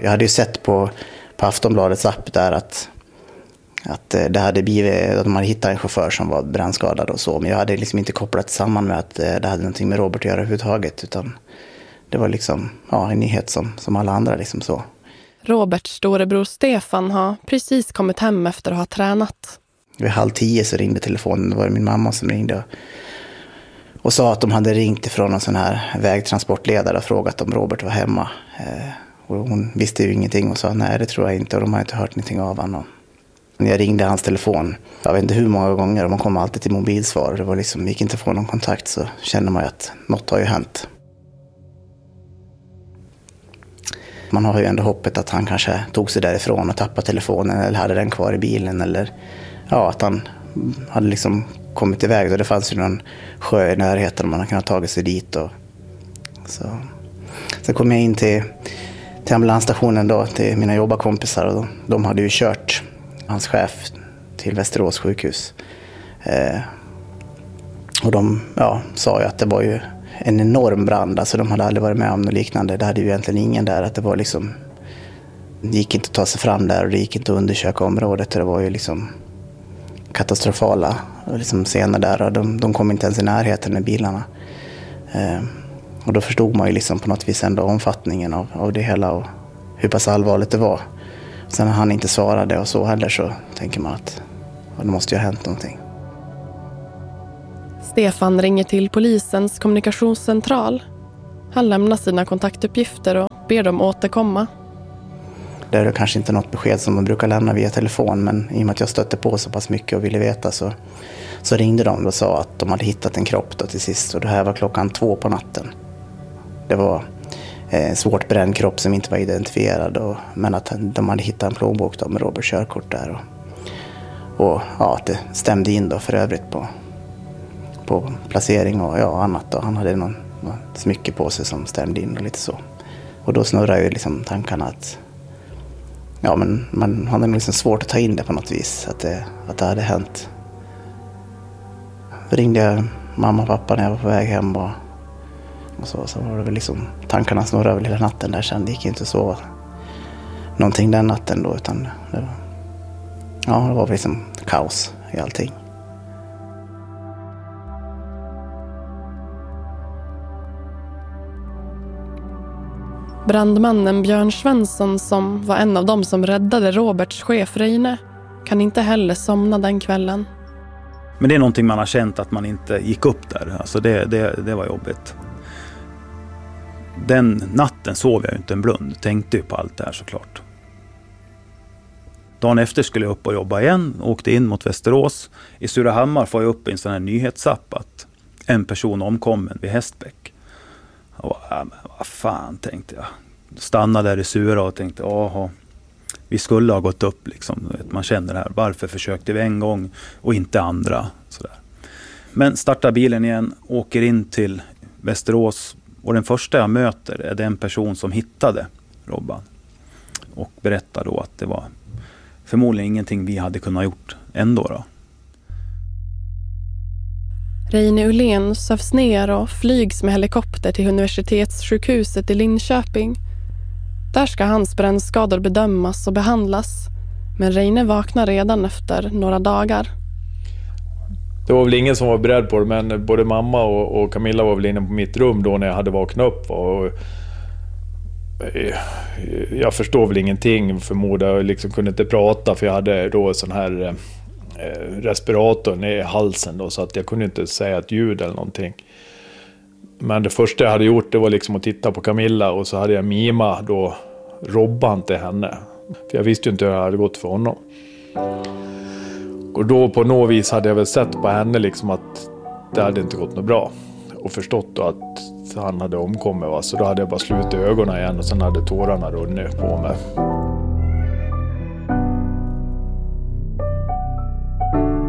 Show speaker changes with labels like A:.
A: Jag hade ju sett på Aftonbladets app där att det hade blivit, att de hade hittat en chaufför som var brännskadad och så. Men jag hade liksom inte kopplat samman med att det hade någonting med Robert att göra överhuvudtaget. Utan det var liksom en nyhet som alla andra liksom så.
B: Roberts storebror Stefan har precis kommit hem efter att ha tränat.
A: Vid 9:30 så ringde telefonen. Det var min mamma som ringde och sa att de hade ringt ifrån en sån här vägtransportledare och frågat om Robert var hemma. Och hon visste ju ingenting och sa nej, det tror jag inte, och de har inte hört någonting av honom. När jag ringde hans telefon, jag vet inte hur många gånger, och man kom alltid till mobilsvar. Det var liksom, gick inte att få någon kontakt, så kände man ju att något har ju hänt. Man har ju ändå hoppet att han kanske tog sig därifrån och tappade telefonen eller hade den kvar i bilen, eller att han hade liksom kommit iväg. Och det fanns ju någon sjö i närheten man hade kunnat tagit sig dit. Och så. Sen kom jag in till ambulansstationen då, till mina jobbarkompisar, och de hade ju kört hans chef till Västerås sjukhus. Och de sa ju att det var ju en enorm brand. Alltså de hade aldrig varit med om något liknande. Det hade ju egentligen ingen där. Att det var liksom, det gick inte att ta sig fram där, och det gick inte att undersöka området. Det var ju liksom katastrofala liksom scener där, och de kom inte ens i närheten med bilarna. Och då förstod man ju liksom på något vis ändå omfattningen av det hela och hur pass allvarligt det var. Sen när han inte svarade och så heller, så tänker man att det måste ju ha hänt någonting.
B: Stefan ringer till polisens kommunikationscentral. Han lämnar sina kontaktuppgifter och ber dem återkomma.
A: Det är kanske inte något besked som man brukar lämna via telefon, men i och med att jag stötte på så pass mycket och ville veta, så ringde de och sa att de hade hittat en kropp då till sist. Och det här var 2:00 på natten. Det var svårt bränd kropp som inte var identifierad, men att de hade hittat en plånbok då med Roberts körkort där. Och att det stämde in då för övrigt på placering och annat. Och han hade någon smycke på sig som stämde in och lite så. Och då snurrar ju liksom tankarna att men man hade liksom svårt att ta in det på något vis, att det hade hänt. Då ringde jag mamma och pappa när jag var på väg hem, och så var det väl liksom, tankarna snurrade väl hela natten där. Sen det gick inte så någonting den natten då, utan det var liksom kaos i allting.
B: Brandmannen Björn Svensson, som var en av dem som räddade Roberts chef Reine, kan inte heller somna den kvällen.
C: Men det är någonting man har känt, att man inte gick upp där. Alltså det var jobbigt. Den natten sov jag inte en blund. Tänkte ju på allt det här såklart. Dagen efter skulle jag upp och jobba igen. Åkte in mot Västerås. I Surahammar får jag upp en sån här nyhetsapp att en person omkommen vid Hästbäck. Och vad fan, tänkte jag. Stannade där i Sura och tänkte, vi skulle ha gått upp liksom. Man känner det här, varför försökte vi en gång och inte andra, sådär. Men startar bilen igen, åker in till Västerås, och den första jag möter är den person som hittade Robban. Och berättar då att det var förmodligen ingenting vi hade kunnat gjort ändå då.
B: Reine Ullén sövs ner och flygs med helikopter till universitetssjukhuset i Linköping. Där ska hans brännskador bedömas och behandlas. Men Reine vaknar redan efter några dagar.
D: Det var väl ingen som var beredd på det, men både mamma och Camilla var väl inne på mitt rum då när jag hade vaknat upp. Och jag förstod väl ingenting, förmodar. Jag liksom kunde inte prata, för jag hade då sån här respiratorn i halsen då, så att jag kunde inte säga ett ljud eller någonting. Men det första jag hade gjort, det var liksom att titta på Camilla, och så hade jag mima då Robban till henne. För jag visste ju inte hur jag hade gått för honom. Och då på något vis hade jag väl sett på henne liksom att det hade inte gått något bra. Och förstått då att han hade omkommit. Va? Så då hade jag bara slutit ögonen igen, och sen hade tårarna runnit på mig.